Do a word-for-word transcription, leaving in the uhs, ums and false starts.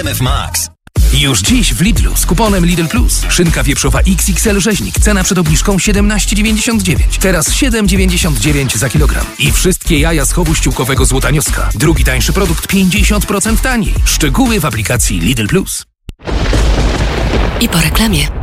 M F Max. Już dziś w Lidlu z kuponem Lidl Plus. Szynka wieprzowa X X L rzeźnik. Cena przed obniżką siedemnaście dziewięćdziesiąt dziewięć. Teraz siedem dziewięćdziesiąt dziewięć za kilogram. I wszystkie jaja z chowu ściółkowego Złotanioska. Drugi tańszy produkt pięćdziesiąt procent taniej. Szczegóły w aplikacji Lidl Plus. I po reklamie.